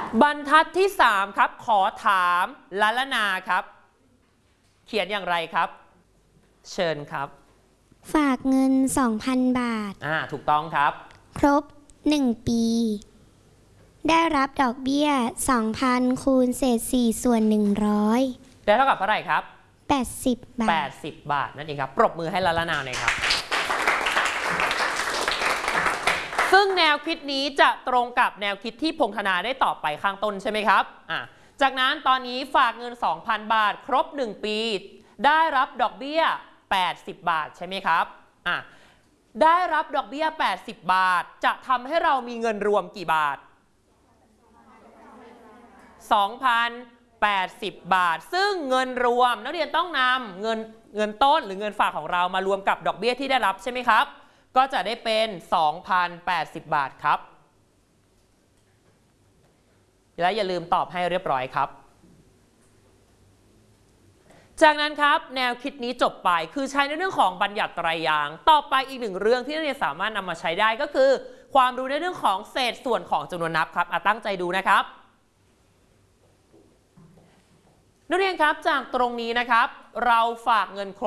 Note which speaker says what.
Speaker 1: บรรทัดที่3ครับขอถามละนาครับเขียนอย่างไรครับเชิญครับ
Speaker 2: ฝากเงิน 2,000 บาท
Speaker 1: ถูกต้องครับ
Speaker 2: ครบ1 ปีได้รับดอกเบี้ย 2,000 คูณเศษ4ส่วน100
Speaker 1: ได้เท่ากับเท่าไหร่ครับ
Speaker 2: 80 บาท
Speaker 1: 80 บาทนั่นเองครับปรบมือให้ละนาหน่อยครับซึ่งแนวคิดนี้จะตรงกับแนวคิดที่พงษ์ธนาได้ตอบไปข้างต้นใช่ไหมครับจากนั้นตอนนี้ฝากเงิน 2,000 บาทครบ1 ปีได้รับดอกเบี้ย80 บาทใช่ไหมครับได้รับดอกเบี้ย80 บาทจะทำให้เรามีเงินรวมกี่บาท 2,080 บาทซึ่งเงินรวมนักเรียนต้องนำเงินต้นหรือเงินฝากของเรามารวมกับดอกเบี้ยที่ได้รับใช่ไหมครับก็จะได้เป็น 2,080 บาทครับและอย่าลืมตอบให้เรียบร้อยครับจากนั้นครับแนวคิดนี้จบไปคือใช้ในเรื่องของบัญญัติไตรยางค์ต่อไปอีกหนึ่งเรื่องที่นักเรียนสามารถนำมาใช้ได้ก็คือความรู้ในเรื่องของเศษส่วนของจำนวนนับครับตั้งใจดูนะครับนักเรียนครับจากตรงนี้นะครับเราฝากเงิน